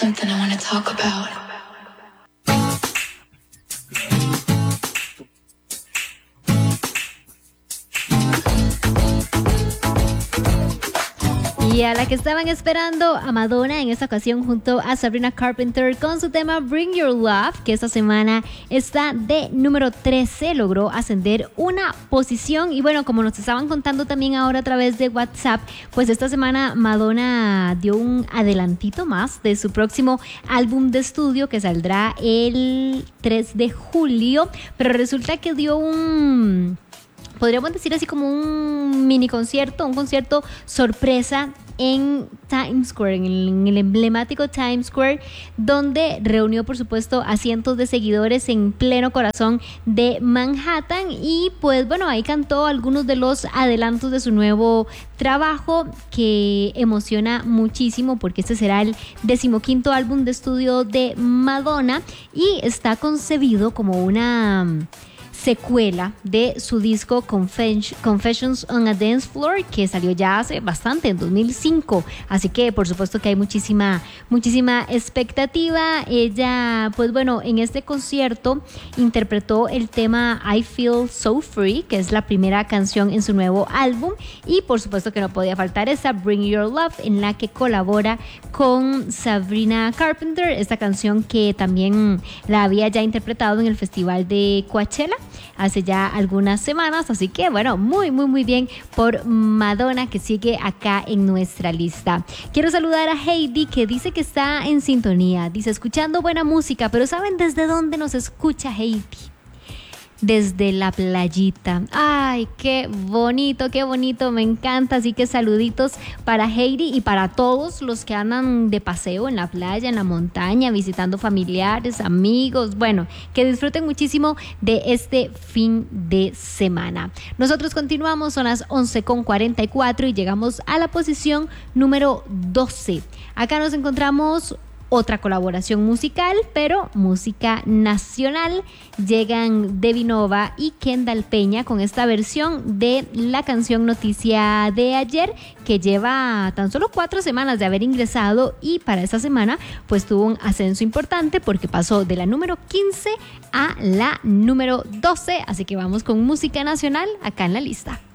something I want to talk about. Y a la que estaban esperando, a Madonna, en esta ocasión junto a Sabrina Carpenter con su tema Bring Your Love, que esta semana está de número 13, logró ascender una posición. Y bueno, como nos estaban contando también ahora a través de WhatsApp, pues esta semana Madonna dio un adelantito más de su próximo álbum de estudio que saldrá el 3 de julio, pero resulta que dio podríamos decir así como un mini concierto, un concierto sorpresa en Times Square, en el emblemático Times Square, donde reunió por supuesto a cientos de seguidores en pleno corazón de Manhattan. Y pues bueno, ahí cantó algunos de los adelantos de su nuevo trabajo, que emociona muchísimo porque este será el 15º álbum de estudio de Madonna y está concebido como una secuela de su disco Confessions on a Dance Floor, que salió ya hace bastante, en 2005, así que por supuesto que hay muchísima expectativa. Ella, pues bueno, en este concierto interpretó el tema I Feel So Free, que es la primera canción en su nuevo álbum, y por supuesto que no podía faltar esa Bring Your Love, en la que colabora con Sabrina Carpenter, esta canción que también la había ya interpretado en el festival de Coachella hace ya algunas semanas. Así que bueno, muy bien por Madonna, que sigue acá en nuestra lista. Quiero saludar a Heidi, que dice que está en sintonía, dice escuchando buena música, pero ¿saben desde dónde nos escucha Heidi? Desde la playita. Ay, qué bonito, me encanta. Así que saluditos para Heidi y para todos los que andan de paseo en la playa, en la montaña, visitando familiares, amigos. Bueno, que disfruten muchísimo de este fin de semana. Nosotros continuamos, son las 11:44 y llegamos a la posición número 12. Acá nos encontramos otra colaboración musical, pero música nacional. Llegan Debbie Nova y Kendall Peña con esta versión de la canción Noticia de Ayer, que lleva tan solo 4 semanas de haber ingresado, y para esta semana pues tuvo un ascenso importante porque pasó de la número 15 a la número 12. Así que vamos con música nacional acá en la lista.